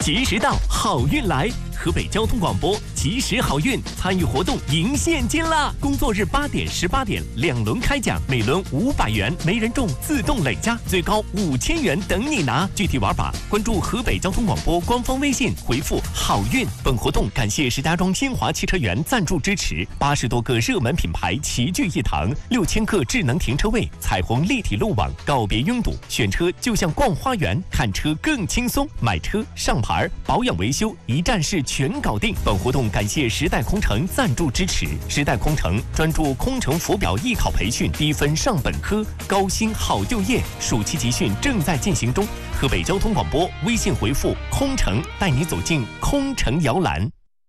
及时到，好运来！河北交通广播及时好运参与活动赢现金啦！工作日8点、18点2轮开奖，每轮500元，没人中自动累加，最高5000元等你拿。具体玩法关注河北交通广播官方微信，回复好运。本活动感谢石家庄新华汽车园赞助支持，80多个热门品牌齐聚一堂，6000个智能停车位，彩虹立体路网，告别拥堵，选车就像逛花园，看车更轻松，买车上牌保养维修一站式全搞定。本活动感谢时代空乘赞助支持，时代空乘专注空乘浮表艺考培训，低分上本科，高薪好就业。暑期集训正在进行中。河北交通广播微信回复空乘，带你走进空乘摇篮。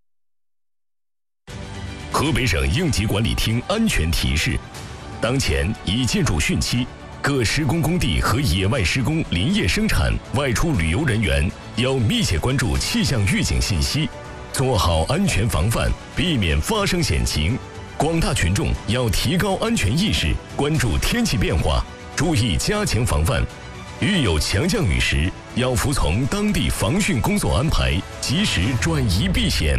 河北省应急管理厅安全提示：当前已进入汛期，各施工工地和野外施工、林业生产、外出旅游人员要密切关注气象预警信息，做好安全防范，避免发生险情。广大群众要提高安全意识，关注天气变化，注意加强防范。遇有强降雨时，要服从当地防汛工作安排，及时转移避险。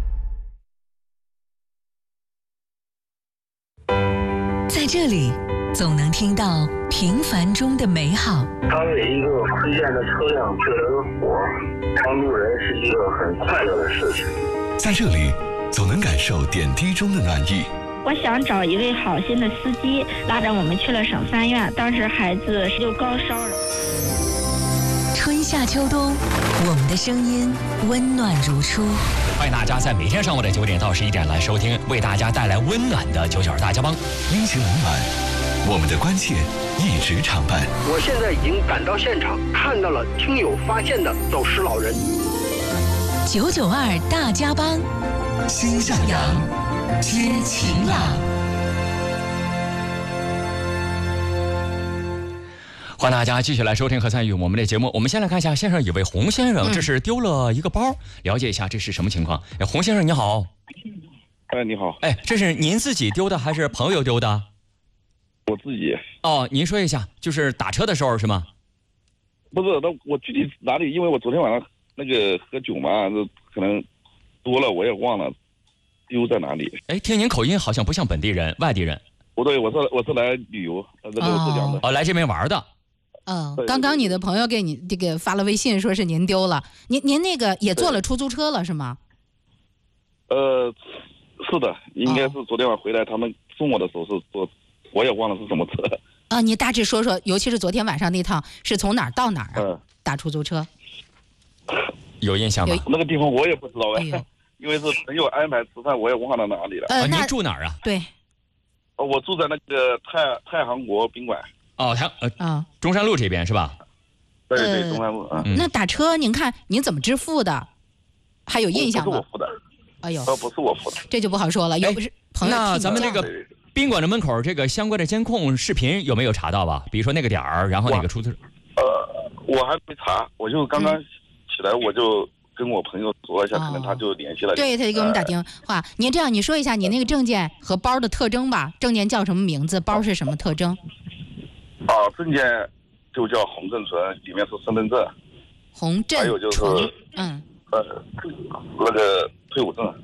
在这里，总能听到平凡中的美好。 他为一个亏欠的车辆救了个火，帮助人是一个很快乐的事情。 在这里，总能感受点滴中的暖意。 我想找一位好心的司机，拉着我们去了省3院，当时孩子就高烧了。 春夏秋冬，我们的声音温暖如初。 欢迎大家在每天上午的9点到11点来收听，为大家带来温暖的99大家帮。 阴晴冷暖，我们的关切一直常伴。 我现在已经赶到现场，看到了听友发现的走失老人。 992大家帮， 心向阳， 接晴朗。 欢迎大家继续来收听和参与我们的节目。我们先来看一下线上有位洪先生，这是丢了一个包，了解一下这是什么情况。洪先生你好。 你好。 这是您自己丢的还是朋友丢的？ 我自己。 哦，您说一下，就是打车的时候是吗？ 不是，那我具体哪里？因为我昨天晚上那个喝酒嘛，可能多了，我也忘了丢在哪里。 听您口音好像不像本地人，外地人。 不对，我是来旅游，浙江的。 哦，来这边玩的。 刚刚你的朋友给你这个发了微信，说是您丢了，您那个也坐了出租车了是吗？ 是的，应该是昨天晚上回来，他们送我的时候是坐，我也忘了是什么车。 你大致说说，尤其是昨天晚上那趟是从哪儿到哪儿啊？打出租车。 有印象吗？ 那个地方我也不知道因为是朋友安排吃饭，我也忘了哪里了。 您住哪儿啊？ 对。 我住在那个太行国宾馆。 中山路这边是吧？ 对，中山路。 那打车您看您怎么支付的？还有印象吗？ 不是我付的。 哎呦， 不是我付的， 这就不好说了。又不是朋友。 那咱们这个宾馆的门口这个相关的监控视频有没有查到吧？比如说那个点儿，然后那个出租车。 我还没查，我就刚刚起来，我就跟我朋友说一下，可能他就联系了。 对，他就给我们打电话。您这样，你说一下你那个证件和包的特征吧。证件叫什么名字？包是什么特征？ 证件就叫红镇存，里面是身份证。 红镇。 还有就是那个退伍证。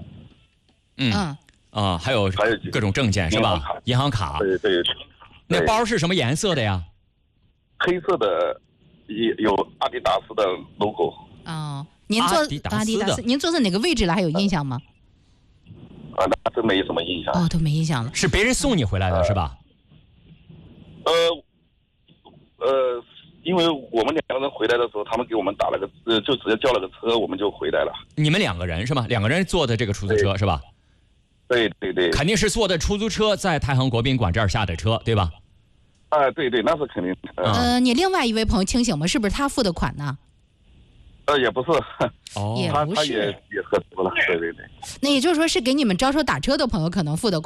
还有各种证件是吧？银行卡。 对。 那包是什么颜色的呀？ 黑色的，有阿迪达斯的 logo。 您坐阿迪达斯，您坐在哪个位置了？还有印象吗？ 那真没什么印象。 都没印象了。 是别人送你回来的是吧？ 因为我们2个人回来的时候，他们给我们打了个就直接叫了个车，我们就回来了。 你们2个人是吧？2个人坐的这个出租车是吧？ 对。 肯定是坐的出租车在太行国宾馆这儿下的车，对吧？ 对，那是肯定。 你另外一位朋友清醒吗？是不是他付的款呢？ 也不是。 也不是。 他也喝多了。对。 那也就是说，是给你们招收打车的朋友可能付的款。